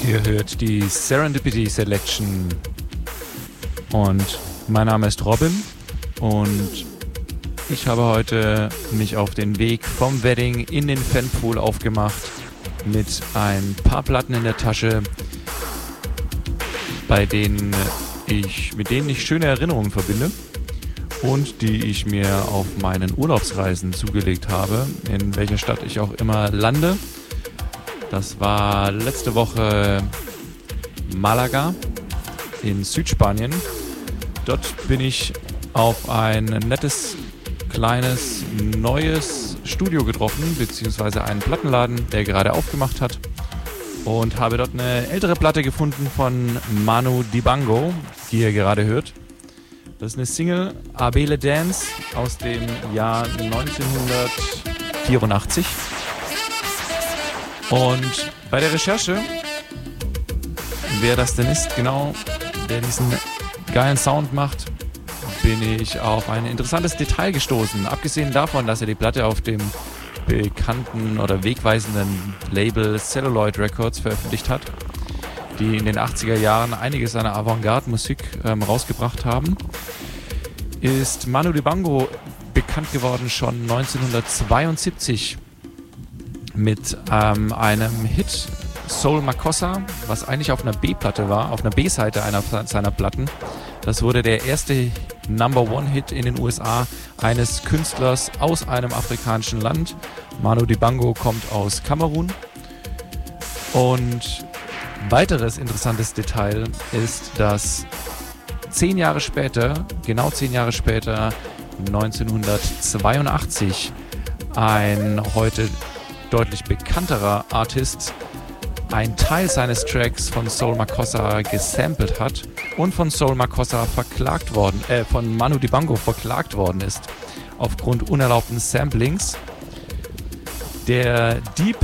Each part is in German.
Ihr hört die Serendipity Selection und mein Name ist Robin und ich habe heute mich auf den Weg vom Wedding in den Fanpool aufgemacht mit ein paar Platten in der Tasche, mit denen ich schöne Erinnerungen verbinde und die ich mir auf meinen Urlaubsreisen zugelegt habe, in welcher Stadt ich auch immer lande. Das war letzte Woche Malaga in Südspanien. Dort bin ich auf ein nettes, kleines, neues Studio getroffen, beziehungsweise einen Plattenladen, der gerade aufgemacht hat. Und habe dort eine ältere Platte gefunden von Manu Dibango, die ihr gerade hört. Das ist eine Single, Abele Dance, aus dem Jahr 1984. Und bei der Recherche, wer das denn ist, genau, der diesen geilen Sound macht, bin ich auf ein interessantes Detail gestoßen. Abgesehen davon, dass er die Platte auf dem bekannten oder wegweisenden Label Celluloid Records veröffentlicht hat, die in den 80er Jahren einiges an Avantgarde-Musik rausgebracht haben, ist Manu Dibango bekannt geworden schon 1972 mit einem Hit, Soul Makossa, was eigentlich auf einer B-Platte war, auf einer B-Seite einer seiner Platten. Das wurde der erste Number-One-Hit in den USA eines Künstlers aus einem afrikanischen Land. Manu Dibango kommt aus Kamerun. Und weiteres interessantes Detail ist, dass 10 Jahre später, genau 10 Jahre später, 1982, ein heute deutlich bekannterer Artist ein Teil seines Tracks von Soul Makossa gesampelt hat und von Soul Makossa von Manu Dibango verklagt worden ist aufgrund unerlaubten Samplings. Der Dieb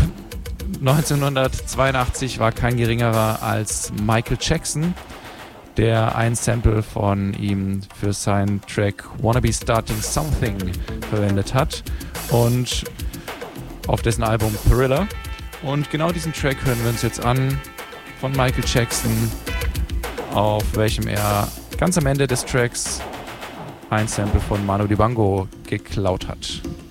1982 war kein geringerer als Michael Jackson, der ein Sample von ihm für seinen Track Wanna Be Starting Something verwendet hat und auf dessen Album Thriller. Und genau diesen Track hören wir uns jetzt an von Michael Jackson, auf welchem er ganz am Ende des Tracks ein Sample von Manu Dibango geklaut hat.